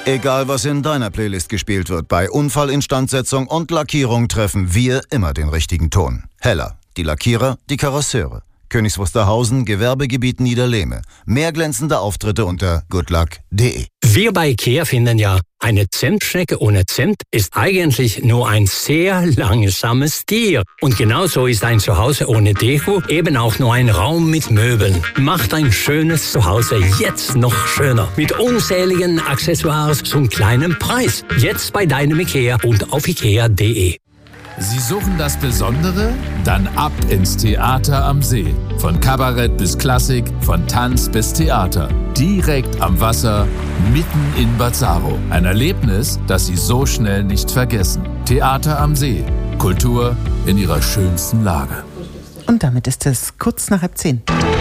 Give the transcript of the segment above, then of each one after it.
Egal, was in deiner Playlist gespielt wird, bei Unfallinstandsetzung und Lackierung treffen wir immer den richtigen Ton. Heller, die Lackierer, die Karosseure. Königs Wusterhausen, Gewerbegebiet Niederlehme. Mehr glänzende Auftritte unter goodluck.de. Wir bei IKEA finden ja, eine Zentschnecke ohne Zent ist eigentlich nur ein sehr langsames Tier. Und genauso ist ein Zuhause ohne Deko eben auch nur ein Raum mit Möbeln. Macht ein schönes Zuhause jetzt noch schöner. Mit unzähligen Accessoires zum kleinen Preis. Jetzt bei deinem IKEA und auf ikea.de. Sie suchen das Besondere? Dann ab ins Theater am See. Von Kabarett bis Klassik, von Tanz bis Theater. Direkt am Wasser, mitten in Bazzaro. Ein Erlebnis, das Sie so schnell nicht vergessen. Theater am See. Kultur in ihrer schönsten Lage. Und damit ist es kurz nach 10:30.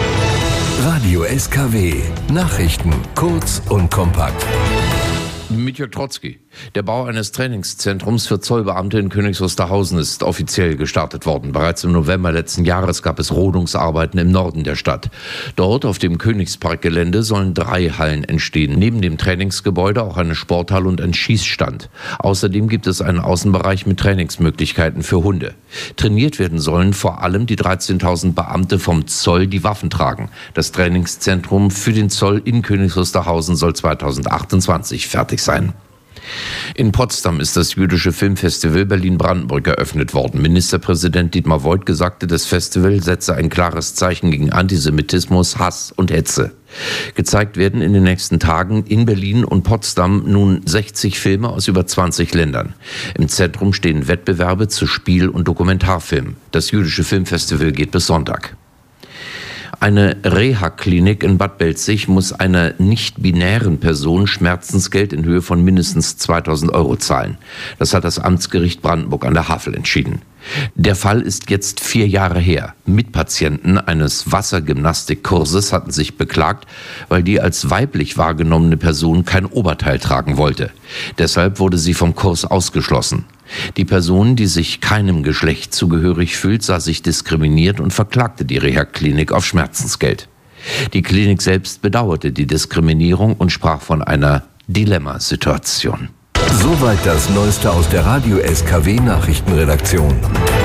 Radio SKW. Nachrichten kurz und kompakt. Mit Jörg Trotzki. Der Bau eines Trainingszentrums für Zollbeamte in Königs Wusterhausen ist offiziell gestartet worden. Bereits im November letzten Jahres gab es Rodungsarbeiten im Norden der Stadt. Dort auf dem Königsparkgelände sollen 3 Hallen entstehen. Neben dem Trainingsgebäude auch eine Sporthalle und ein Schießstand. Außerdem gibt es einen Außenbereich mit Trainingsmöglichkeiten für Hunde. Trainiert werden sollen vor allem die 13.000 Beamte vom Zoll, die Waffen tragen. Das Trainingszentrum für den Zoll in Königs Wusterhausen soll 2028 fertig sein. In Potsdam ist das jüdische Filmfestival Berlin-Brandenburg eröffnet worden. Ministerpräsident Dietmar Woidke sagte, das Festival setze ein klares Zeichen gegen Antisemitismus, Hass und Hetze. Gezeigt werden in den nächsten Tagen in Berlin und Potsdam nun 60 Filme aus über 20 Ländern. Im Zentrum stehen Wettbewerbe zu Spiel- und Dokumentarfilm. Das jüdische Filmfestival geht bis Sonntag. Eine Reha-Klinik in Bad Belzig muss einer nicht-binären Person Schmerzensgeld in Höhe von mindestens 2.000 € zahlen. Das hat das Amtsgericht Brandenburg an der Havel entschieden. Der Fall ist jetzt 4 Jahre her. Mitpatienten eines Wassergymnastikkurses hatten sich beklagt, weil die als weiblich wahrgenommene Person kein Oberteil tragen wollte. Deshalb wurde sie vom Kurs ausgeschlossen. Die Person, die sich keinem Geschlecht zugehörig fühlt, sah sich diskriminiert und verklagte die Reha-Klinik auf Schmerzensgeld. Die Klinik selbst bedauerte die Diskriminierung und sprach von einer Dilemmasituation. Soweit das Neueste aus der Radio SKW Nachrichtenredaktion.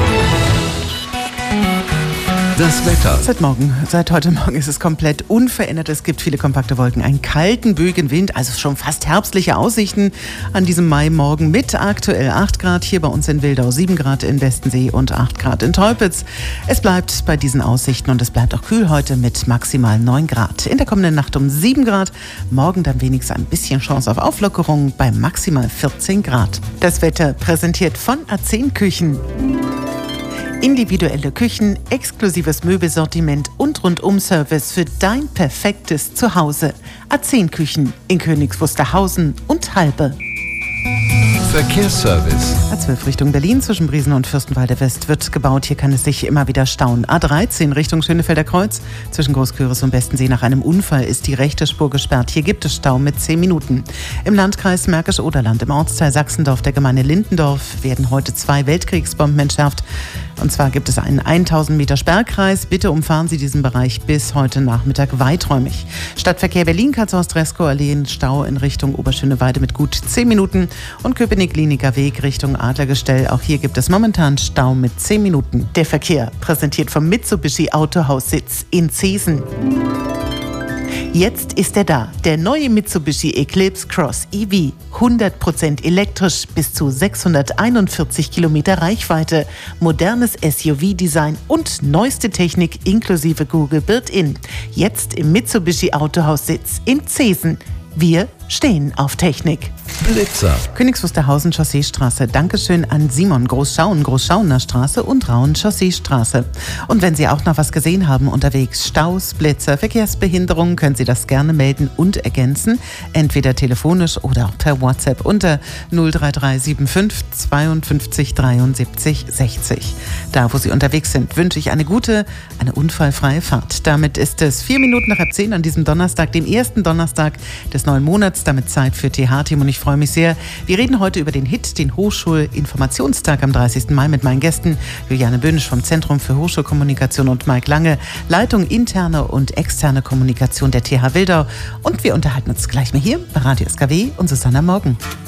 Das Wetter. Seit heute Morgen ist es komplett unverändert. Es gibt viele kompakte Wolken, einen kalten, böigen Wind, also schon fast herbstliche Aussichten an diesem Maimorgen mit aktuell 8 Grad hier bei uns in Wildau, 7 Grad in Westensee und 8 Grad in Teupitz. Es bleibt bei diesen Aussichten und es bleibt auch kühl heute mit maximal 9 Grad. In der kommenden Nacht um 7 Grad, morgen dann wenigstens ein bisschen Chance auf Auflockerung bei maximal 14 Grad. Das Wetter präsentiert von A10 Küchen. Individuelle Küchen, exklusives Möbelsortiment und Rundum-Service für dein perfektes Zuhause. A10 Küchen in Königs Wusterhausen und Halbe. Verkehrsservice. A12 Richtung Berlin zwischen Briesen und Fürstenwalde West wird gebaut. Hier kann es sich immer wieder stauen. A13 Richtung Schönefelder Kreuz zwischen Großküritz und Bestensee. Nach einem Unfall ist die rechte Spur gesperrt. Hier gibt es Stau mit 10 Minuten. Im Landkreis Märkisch-Oderland, im Ortsteil Sachsendorf der Gemeinde Lindendorf, werden heute 2 Weltkriegsbomben entschärft. Und zwar gibt es einen 1000 Meter Sperrkreis. Bitte umfahren Sie diesen Bereich bis heute Nachmittag weiträumig. Stadtverkehr Berlin, Karl-Horst-Dreskow-Allee, Stau in Richtung Oberschöneweide mit gut 10 Minuten. Und Köpenick-Kliniker Weg Richtung Adlergestell. Auch hier gibt es momentan Stau mit 10 Minuten. Der Verkehr präsentiert vom Mitsubishi Autohaussitz in Zeesen. Jetzt ist er da, der neue Mitsubishi Eclipse Cross EV. 100% elektrisch, bis zu 641 Kilometer Reichweite, modernes SUV-Design und neueste Technik inklusive Google Built-In. Jetzt im Mitsubishi Autohaussitz in Zeesen. Wir stehen auf Technik. Blitzer. Königs Wusterhausen Chausseestraße. Dankeschön an Simon. Großschauener Straße und Rauen Chausseestraße. Und wenn Sie auch noch was gesehen haben unterwegs, Staus, Blitzer, Verkehrsbehinderungen, können Sie das gerne melden und ergänzen. Entweder telefonisch oder auch per WhatsApp unter 03375 52 73 60. Da, wo Sie unterwegs sind, wünsche ich eine unfallfreie Fahrt. Damit ist es 4 Minuten nach halb 10 an diesem Donnerstag, dem ersten Donnerstag des neuen Monats. Damit Zeit für TH-Team und ich freue freue mich sehr. Wir reden heute über den HIT, den Hochschulinformationstag am 30. Mai mit meinen Gästen Juliane Böhnisch vom Zentrum für Hochschulkommunikation und Mike Lange, Leitung interne und externe Kommunikation der TH Wildau. Und wir unterhalten uns gleich mal hier bei Radio SKW und Susanna Morgen.